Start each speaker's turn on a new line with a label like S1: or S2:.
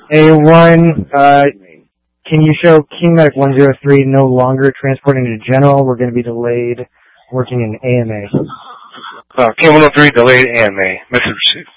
S1: A1, can you show King Medic 103 no longer transporting to General? We're going to be delayed working in AMA.
S2: King 103 delayed AMA. Message received.